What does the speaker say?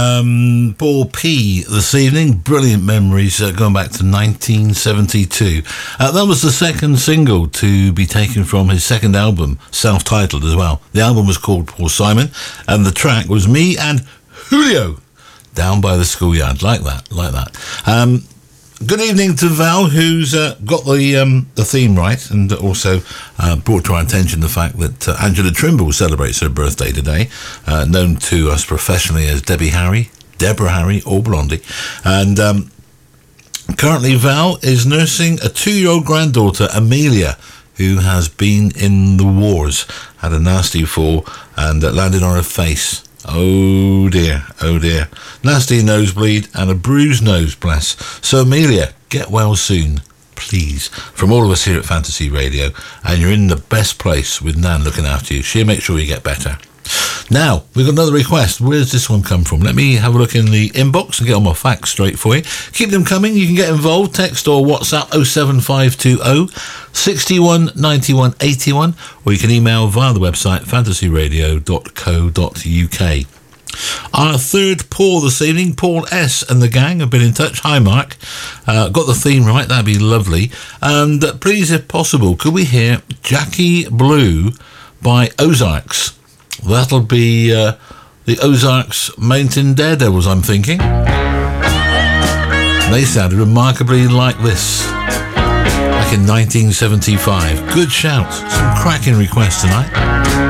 Paul P this evening. Brilliant memories going back to 1972. That was the second single to be taken from his second album, self-titled as well. The album was called Paul Simon, and the track was Me and Julio, Down by the Schoolyard. Like that. Good evening to Val, who's got the theme right, and also brought to our attention the fact that Angela Trimble celebrates her birthday today, known to us professionally as Deborah Harry, or Blondie. And currently Val is nursing a 2-year-old granddaughter, Amelia, who has been in the wars, had a nasty fall and landed on her face. Oh dear. Nasty nosebleed and a bruised nose, bless. So Amelia, get well soon, please. From all of us here at Fantasy Radio, and you're in the best place with Nan looking after you. She'll make sure you get better. Now, we've got another request. Where does this one come from? Let me have a look in the inbox and get all my facts straight for you. Keep them coming. You can get involved. Text or WhatsApp 07520 61 91 81, or you can email via the website fantasyradio.co.uk. Our third Paul this evening, Paul S. and the gang have been in touch. Hi, Mark. Got the theme right. That'd be lovely. And please, if possible, could we hear Jackie Blue by Ozarks? That'll be the Ozarks Mountain Daredevils, I'm thinking. They sounded remarkably like this back in 1975. Good shout. Some cracking requests tonight.